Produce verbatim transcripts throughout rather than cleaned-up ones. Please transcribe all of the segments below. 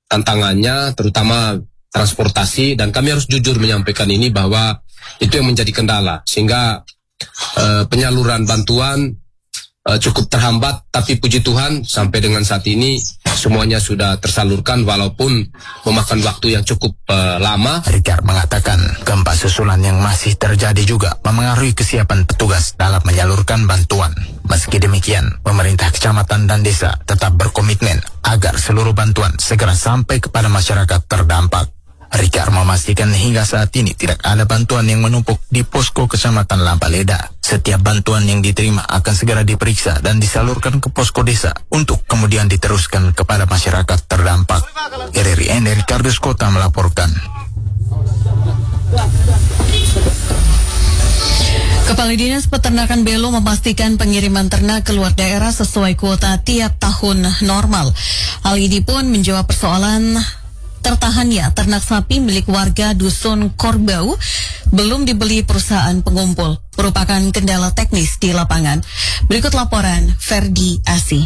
tantangannya, terutama transportasi, dan kami harus jujur menyampaikan ini bahwa itu yang menjadi kendala, sehingga uh, penyaluran bantuan uh, cukup terhambat, tapi puji Tuhan sampai dengan saat ini semuanya sudah tersalurkan walaupun memakan waktu yang cukup uh, lama. Richard mengatakan gempa susulan yang masih terjadi juga memengaruhi kesiapan petugas dalam menyalurkan bantuan. Meski demikian, pemerintah kecamatan dan desa tetap berkomitmen agar seluruh bantuan segera sampai kepada masyarakat terdampak. Richard memastikan hingga saat ini tidak ada bantuan yang menumpuk di posko kecamatan Lampaleda. Setiap bantuan yang diterima akan segera diperiksa dan disalurkan ke posko desa untuk kemudian diteruskan kepada masyarakat terdampak. R R I N dari Kardus Kota melaporkan. Kepala Dinas Peternakan Belu memastikan pengiriman ternak keluar daerah sesuai kuota tiap tahun normal. Hal ini pun menjawab persoalan tertahannya ternak sapi milik warga Dusun Korbau belum dibeli perusahaan pengumpul, merupakan kendala teknis di lapangan. Berikut laporan Ferdi Asi.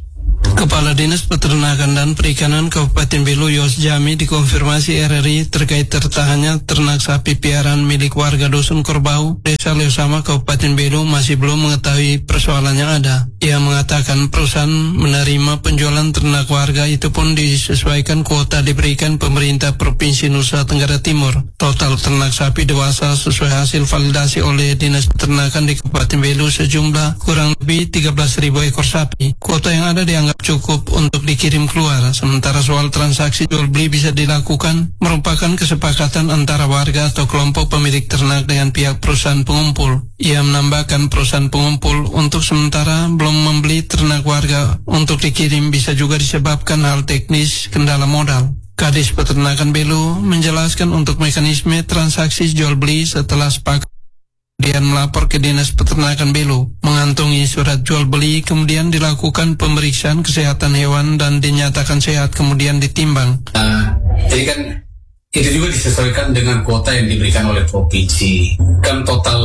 Kepala Dinas Peternakan dan Perikanan Kabupaten Belu Yos Jami dikonfirmasi R R I terkait tertahannya ternak sapi piaraan milik warga Dusun Korbau, Desa Leosama, Kabupaten Belu masih belum mengetahui persoalan yang ada. Ia mengatakan perusahaan menerima penjualan ternak warga itu pun disesuaikan kuota diberikan pemerintah Provinsi Nusa Tenggara Timur. Total ternak sapi dewasa sesuai hasil validasi oleh Dinas Peternakan di Kabupaten Belu sejumlah kurang lebih tiga belas ribu ekor sapi. Kuota yang ada dianggap cukup untuk dikirim keluar, sementara soal transaksi jual beli bisa dilakukan merupakan kesepakatan antara warga atau kelompok pemilik ternak dengan pihak perusahaan pengumpul. Ia menambahkan perusahaan pengumpul untuk sementara belum membeli ternak warga untuk dikirim bisa juga disebabkan hal teknis kendala modal. Kadis Peternakan Belu menjelaskan untuk mekanisme transaksi jual beli setelah sepakat kemudian melapor ke Dinas Peternakan Belu, mengantongi surat jual beli, kemudian dilakukan pemeriksaan kesehatan hewan dan dinyatakan sehat, kemudian ditimbang. Nah, jadi kan itu juga disesuaikan dengan kuota yang diberikan oleh provinsi. Kan total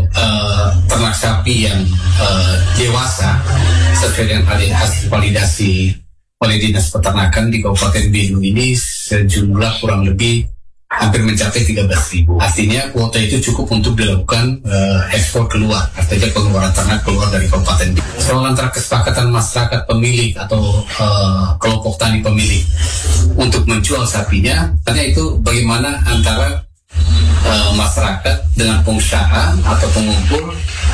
uh, ternak sapi yang uh, dewasa sesuai dengan hasil validasi oleh Dinas Peternakan di Kabupaten Belu ini sejumlah kurang lebih hampir mencapai tiga belas ribu. Artinya kuota itu cukup untuk dilakukan uh, ekspor keluar, artinya pengeluaran ternak keluar dari Kabupaten Belu. Soal antara kesepakatan masyarakat pemilik atau uh, kelompok tani pemilik untuk menjual sapinya, karena itu bagaimana antara uh, masyarakat dengan pengusaha atau pengumpul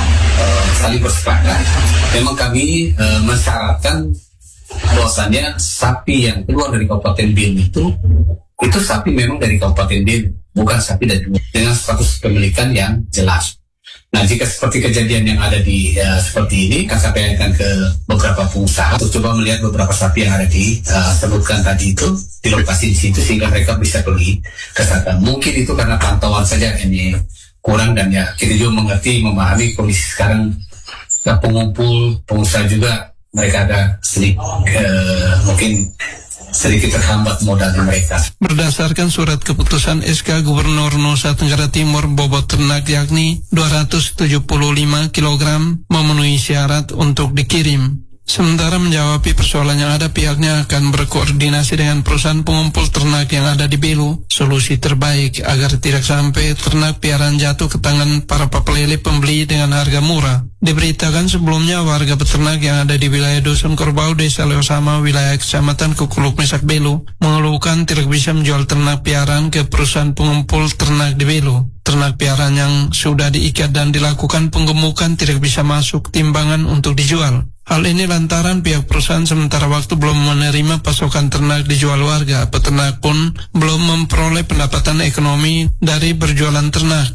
uh, saling bersepakat. Memang kami uh, mensyaratkan bahwasannya sapi yang keluar dari Kabupaten Belu itu itu sapi memang dari Kabupaten Belu, bukan sapi dari dengan status kepemilikan yang jelas. Nah, jika seperti kejadian yang ada di uh, seperti ini, kan sampaikan ke beberapa pengusaha untuk coba melihat beberapa sapi yang ada di uh, sebutkan tadi itu di lokasi di situ sehingga mereka bisa pergi ke sana. Mungkin itu karena pantauan saja ini kurang, dan ya kita juga mengerti memahami kondisi sekarang uh, pengumpul pengusaha juga mereka agak sedikit uh, mungkin sedikit terhambat modal mereka. Berdasarkan surat keputusan S K Gubernur Nusa Tenggara Timur, bobot ternak yakni dua ratus tujuh puluh lima kilogram memenuhi syarat untuk dikirim. Sementara menjawabi persoalan yang ada, pihaknya akan berkoordinasi dengan perusahaan pengumpul ternak yang ada di Belu. Solusi terbaik agar tidak sampai ternak piaraan jatuh ke tangan para papelele pembeli dengan harga murah. Diberitakan sebelumnya warga peternak yang ada di wilayah Dusun Korbau, Desa Leosama, wilayah Kecamatan Kukuluk Mesak Belu, mengeluhkan tidak bisa menjual ternak piaraan ke perusahaan pengumpul ternak di Belu. Ternak piaraan yang sudah diikat dan dilakukan penggemukan tidak bisa masuk timbangan untuk dijual. Hal ini lantaran pihak perusahaan sementara waktu belum menerima pasokan ternak dijual warga. Peternak pun belum memperoleh pendapatan ekonomi dari berjualan ternak.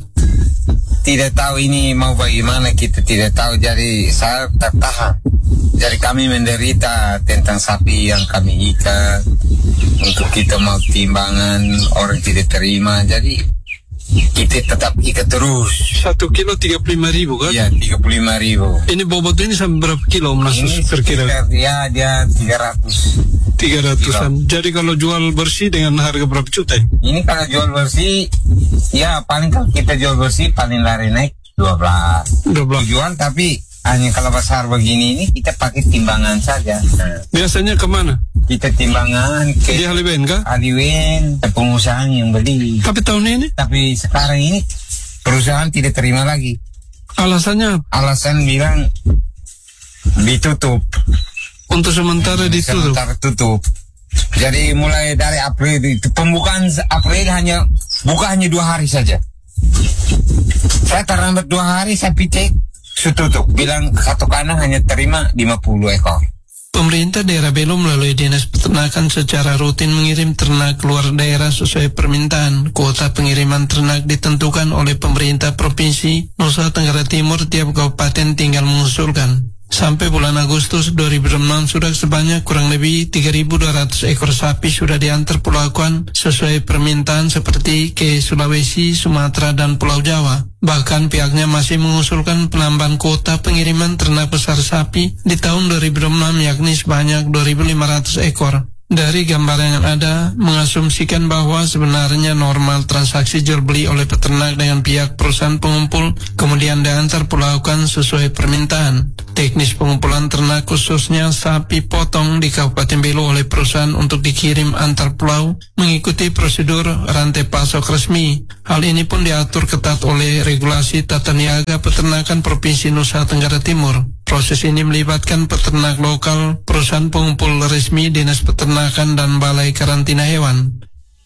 Tidak tahu ini mau bagaimana, kita tidak tahu, jadi saya tertahan. Jadi kami menderita tentang sapi yang kami ikat. Untuk kita mau timbangan, orang tidak terima, jadi kita tetap ikat terus. Satu kilo tiga puluh lima ribu kan? Iya, tiga puluh lima ribu. Ini bobot ini sampai berapa kilo masuk kira-kira? Ya, dia tiga ratus. Tiga ratusan. Jadi kalau jual bersih dengan harga berapa juta? Ini kalau jual bersih, ya paling kalau kita jual bersih paling lari naik dua belas. Dua belas. Tujuan, tapi hanya kalau besar begini ini kita pakai timbangan saja. Biasanya kemana? kita timbangan ke Di Haliwen kah? Aliwen, pengusaha yang beli. Tapi tahun ini Tapi sekarang ini perusahaan tidak terima lagi. alasannya apa? Alasan bilang ditutup. Untuk sementara ditutup. Sementara tutup. Jadi mulai dari April itu pembukaan April hanya buka hanya dua hari saja. Saya terlambat dua hari saya pitik tutup. Bilang satu kandang hanya terima lima puluh ekor. Pemerintah daerah Belo melalui Dinas Peternakan secara rutin mengirim ternak keluar daerah sesuai permintaan. Kuota pengiriman ternak ditentukan oleh pemerintah Provinsi Nusa Tenggara Timur. Tiap kabupaten tinggal mengusulkan. Sampai bulan Agustus dua ribu enam sudah sebanyak kurang lebih tiga ribu dua ratus ekor sapi sudah diantar Pulau Akuan sesuai permintaan seperti ke Sulawesi, Sumatera, dan Pulau Jawa. Bahkan pihaknya masih mengusulkan penambahan kuota pengiriman ternak besar sapi di tahun dua ribu enam yakni sebanyak dua ribu lima ratus ekor. Dari gambaran yang ada, mengasumsikan bahwa sebenarnya normal transaksi jual beli oleh peternak dengan pihak perusahaan pengumpul kemudian diantar Pulau Akuan sesuai permintaan. Teknis pengumpulan ternak khususnya sapi potong di Kabupaten Belo oleh perusahaan untuk dikirim antar pulau mengikuti prosedur rantai pasok resmi. Hal ini pun diatur ketat oleh regulasi tata niaga peternakan Provinsi Nusa Tenggara Timur. Proses ini melibatkan peternak lokal, perusahaan pengumpul resmi, Dinas Peternakan, dan Balai Karantina Hewan.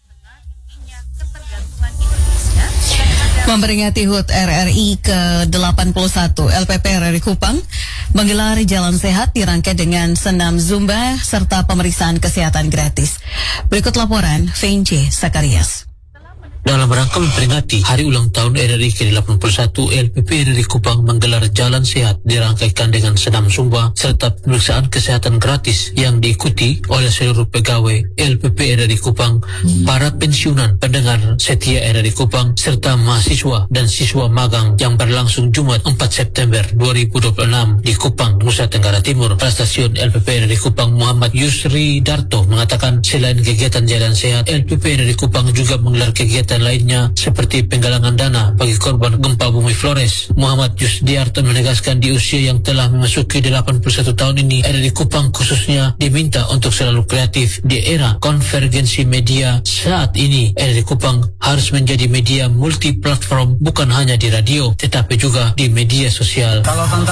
Memperingati H U T R R I ke delapan puluh satu, L P P R R I Kupang menggelar jalan sehat dirangkai dengan senam Zumba serta pemeriksaan kesehatan gratis. Berikut laporan Venje Sakarias. Dalam rangka memperingati Hari Ulang Tahun R R I ke delapan puluh satu, L P P R R I Kupang menggelar jalan sehat dirangkaikan dengan senam Zumba serta pemeriksaan kesehatan gratis yang diikuti oleh seluruh pegawai L P P R R I Kupang, para pensiunan, pendengar setia R R I Kupang, serta mahasiswa dan siswa magang yang berlangsung Jumat empat September dua ribu dua puluh enam di Kupang, Nusa Tenggara Timur. Kepala Stasiun L P P R R I Kupang Muhammad Yusri Darto mengatakan selain kegiatan jalan sehat, L P P R R I Kupang juga menggelar kegiatan lainnya seperti penggalangan dana bagi korban gempa bumi Flores. Muhammad Yusdiarto menegaskan di usia yang telah memasuki delapan puluh satu tahun ini, R R I Kupang khususnya diminta untuk selalu kreatif di era konvergensi media saat ini. R R I Kupang harus menjadi media multi platform, bukan hanya di radio tetapi juga di media sosial. Kalau tentang